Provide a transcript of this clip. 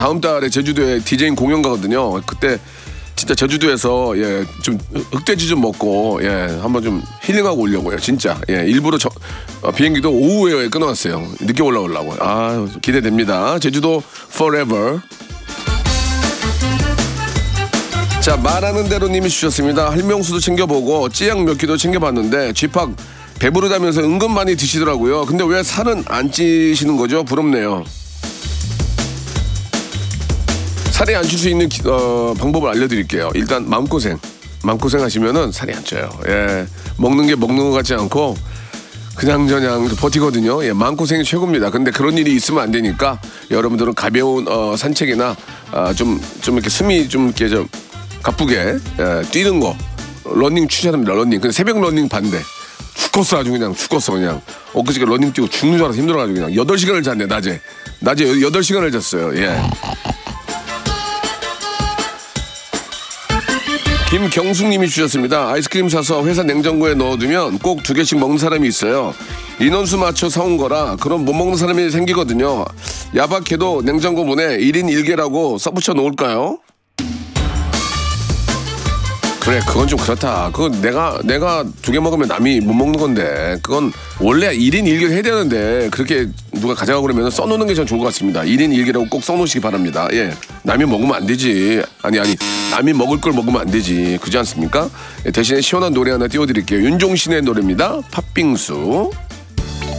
다음 달에 제주도에 디제잉 공연 가거든요. 그때 진짜 제주도에서 예, 좀 흑돼지 좀 먹고 예, 한번 좀 힐링하고 오려고요. 진짜. 예, 일부러 비행기도 오후에 끊어놨어요. 늦게 올라오려고요. 아, 기대됩니다. 제주도 forever. 자, 말하는 대로 님이 주셨습니다. 할명수도 챙겨보고 찌양 몇 끼도 챙겨봤는데 쥐팍 배부르다면서 은근 많이 드시더라고요. 근데 왜 살은 안 찌시는 거죠? 부럽네요. 살이 안 찔 수 있는 방법을 알려드릴게요. 일단 마음고생 하시면은 살이 안 쪄요. 예, 먹는 게 먹는 것 같지 않고 그냥저냥 버티거든요. 예, 마음고생이 최고입니다. 근데 그런 일이 있으면 안 되니까 여러분들은 가벼운 산책이나 좀 이렇게 숨이 좀 이렇게 좀 가쁘게 뛰는 거 러닝 추천합니다. 러닝. 근데 새벽 러닝 반대. 죽겠어 아주 그냥 죽겠어 그냥. 엊그저께 러닝 뛰고 죽는 줄 알아서 힘들어가지고 그냥 8시간을 잤네 낮에 8시간을 잤어요. 예. 김경숙님이 주셨습니다. 아이스크림 사서 회사 냉장고에 넣어두면 꼭 2개씩 먹는 사람이 있어요. 인원수 맞춰 사온 거라 그럼 못 먹는 사람이 생기거든요. 야박해도 냉장고 문에 1인 1개라고 써붙여 놓을까요? 그래, 그건 좀 그렇다. 그건 내가 2개 먹으면 남이 못 먹는 건데 그건 원래 1인 1개 해야 되는데 그렇게 누가 가져가고 그러면 써놓는 게 전 좋을 것 같습니다. 1인 1개라고 꼭 써놓으시기 바랍니다. 예, 남이 먹으면 안 되지. 아니 남이 먹을 걸 먹으면 안 되지. 그렇지 않습니까? 예, 대신에 시원한 노래 하나 띄워드릴게요. 윤종신의 노래입니다. 팥빙수.